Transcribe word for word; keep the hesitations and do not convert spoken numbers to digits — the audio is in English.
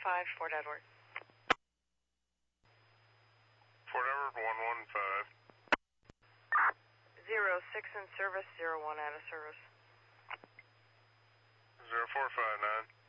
five, Fort Edward. Fort Edward, one one five. Zero six in service, zero one out of service. Zero four five nine.